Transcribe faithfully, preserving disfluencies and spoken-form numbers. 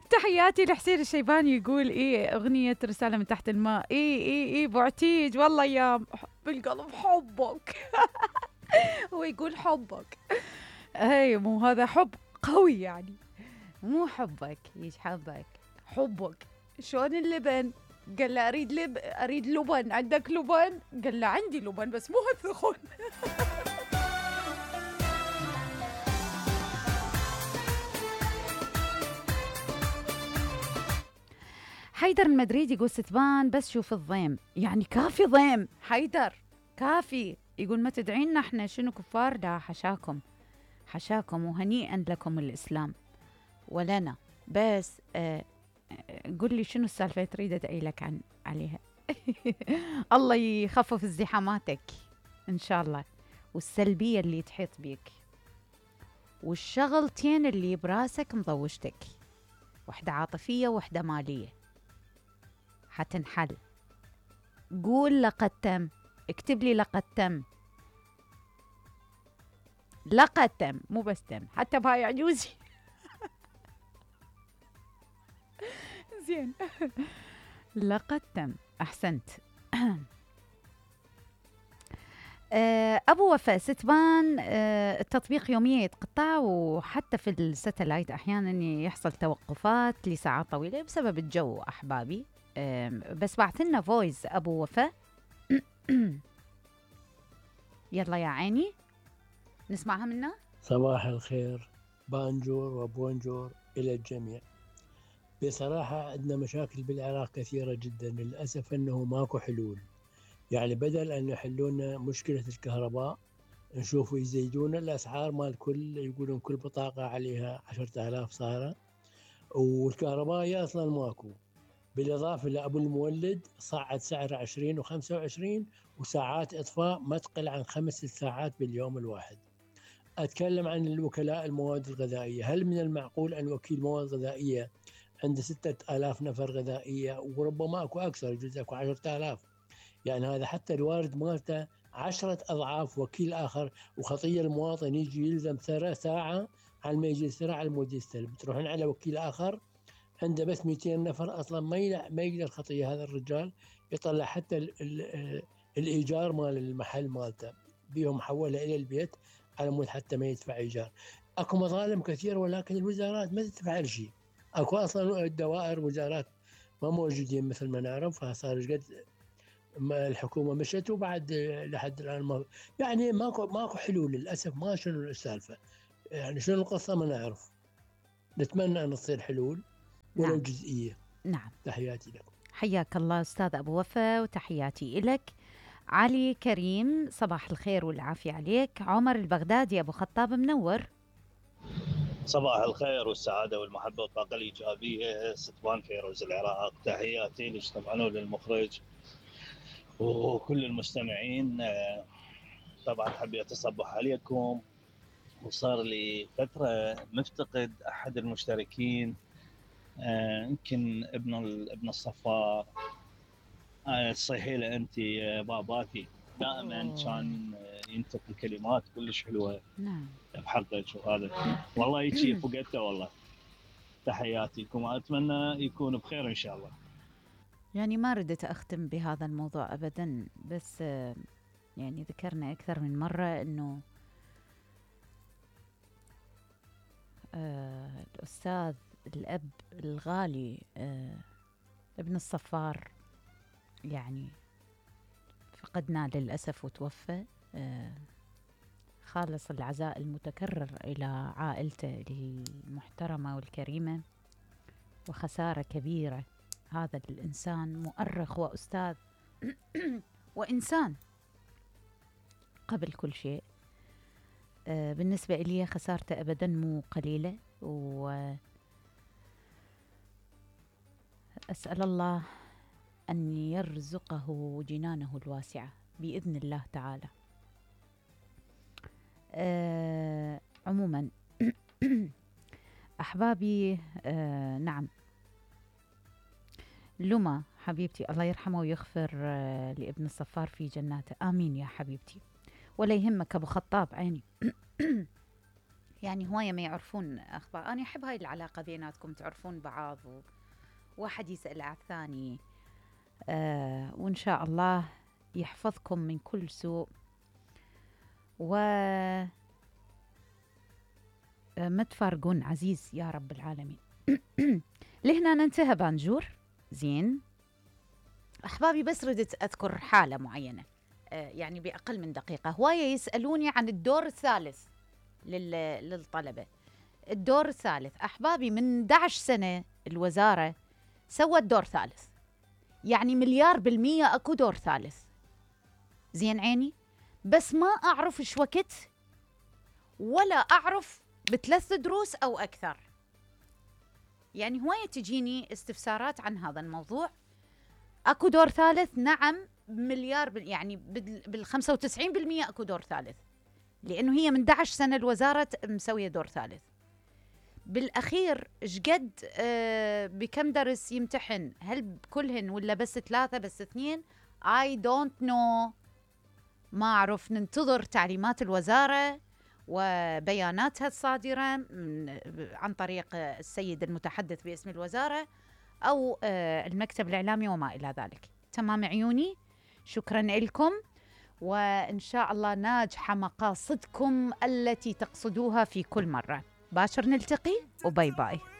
تحياتي لحسين الشيباني، يقول إيه أغنية رسالة من تحت الماء. إيه إيه إيه بعتيج والله يا بالقلب حبك. هو يقول حبك، هي مو هذا حب قوي يعني، مو حبك ايش حبك، حبك شلون اللبن. قال له اريد لب اريد لبن، عندك لبن؟ قال له عندي لبن بس مو هالثخن. حيدر المدريد يقول ستبان بس شوف الضيم، يعني كافي ضيم حيدر، كافي. يقول ما تدعينا احنا شنو كفار؟ لا حشاكم، حشاكم وهنيئا لكم الإسلام ولنا. بس آه قل لي شنو السالفة تريد أدعي لك عن عليها. الله يخفف ازدحاماتك إن شاء الله، والسلبية اللي تحيط بيك، والشغلتين اللي براسك مضوجتك، وحدة عاطفية وحدة مالية، حتنحل. قول لقد تم، اكتب لي لقد تم، لقد تم مو بس تم، حتى بهاي عجوزي. زين. لقد تم، أحسنت. أبو وفاء ستبان التطبيق يوميا يتقطع، وحتى في الستلايت أحيانا يحصل توقفات لساعات طويلة بسبب الجو أحبابي. بس بعث لنا فويس أبو وفاء. يلا يا عيني نسمعها منا. صباح الخير بانجور وبونجور إلى الجميع. بصراحة عندنا مشاكل بالعراق كثيرة جدا، للأسف أنه ماكو حلول. يعني بدل أن يحلون مشكلة الكهرباء نشوفوا يزيدون الأسعار مال كل، يقولون كل بطاقة عليها عشرة آلاف صارة، والكهرباء أصلا ماكو. بالإضافة لأبو المولد صعد سعر عشرين وخمسة وعشرين، وساعات إطفاء ما تقل عن خمس ساعات باليوم الواحد. أتكلم عن الوكلاء المواد الغذائية. هل من المعقول أن وكيل مواد غذائية عنده ستة آلاف نفر غذائية، وربما أكو أكثر، يجوز أكو عشرة آلاف؟ يعني هذا حتى الوارد مالته عشرة أضعاف وكيل آخر، وخطية المواطن يجي يلزم ساعة على ما يجي السرعة على المود يستلم. تروحون على وكيل آخر عنده بس مئتين نفر، أصلا ما ما يقدر خطية هذا الرجال يطلع حتى ال ال الإيجار مال المحل مالته، بيهم محوله إلى البيت على مود حتى ما يدفع إيجار. أكو مظالم كثيرة، ولكن الوزارات ما تدفع شيء. أكو أصلا الدوائر وزارات ما موجودين مثل ما نعرف. صار قد ما الحكومة مشت وبعد لحد الآن ما، يعني ماكو ماكو حلول للأسف. ما شنو السالفة، يعني شنو القصة ما نعرف. نتمنى أن تصير حلول ولو نعم جزئية. نعم. تحياتي لكم. حياك الله أستاذ أبو وفاء وتحياتي إلك. علي كريم صباح الخير والعافية عليك. عمر البغدادي أبو خطاب منور. صباح الخير والسعادة والمحبة والطاقة الإيجابية. ستبان فيروز العراق، تحياتي للمجتمعين وللمخرج وكل المستمعين. طبعا حبيت أصبح عليكم، وصار لي فترة مفتقد أحد المشتركين، يمكن ابن ابن الصفار. تصيحي له أنت باباتي، دائما كان ينتقي كلمات كلش حلوة نعم بحقك، وهذا والله يجي فقدته والله. تحياتي لكم، أتمنى يكون بخير إن شاء الله. يعني ما ردت أختم بهذا الموضوع أبدا، بس يعني ذكرنا أكثر من مرة أنه آه الأستاذ الأب الغالي آه ابن الصفار يعني فقدنا للأسف وتوفى. آه خالص العزاء المتكرر إلى عائلته المحترمة والكريمة، وخسارة كبيرة. هذا الإنسان مؤرخ وأستاذ وإنسان قبل كل شيء. آه بالنسبة إلي خسارته أبدا مو قليلة، وأسأل الله أن يرزقه جنانه الواسعة بإذن الله تعالى. آه عموما أحبابي، آه نعم لما حبيبتي الله يرحمه ويغفر آه لابن الصفار في جناته، آمين يا حبيبتي. ولا يهمك أبو خطاب عيني. يعني هواية ما يعرفون أخبار. أنا أحب هاي العلاقة بيناتكم، تعرفون بعض وواحد يسأل على الثاني. آه وإن شاء الله يحفظكم من كل سوء، و ما تفارقون عزيز يا رب العالمين. لهنا ننتهى بانجور. زين أحبابي، بس ردت أذكر حالة معينة آه يعني بأقل من دقيقة. هواية يسألوني عن الدور الثالث لل... للطلبة. الدور الثالث أحبابي من أحد عشر سنة الوزارة سوت دور ثالث، يعني مليار بالمية أكو دور ثالث. زين عيني، بس ما أعرف إيش وقت، ولا أعرف بثلاث دروس أو أكثر. يعني هواية تجيني استفسارات عن هذا الموضوع. أكو دور ثالث؟ نعم، مليار بال... يعني بال خمسة وتسعين بالمية أكو دور ثالث، لأنه هي من أحد عشر سنة الوزارة مسوية دور ثالث. بالأخير شقد آه بكم درس يمتحن؟ هل بكلهن ولا بس ثلاثة بس اثنين؟ I don't know، ما أعرف. ننتظر تعليمات الوزارة وبياناتها الصادرة عن طريق السيد المتحدث باسم الوزارة أو آه المكتب الإعلامي وما إلى ذلك. تمام عيوني، شكرا لكم، وإن شاء الله ناجحة مقاصدكم التي تقصدوها في كل مرة. باشر نلتقي، وباي باي.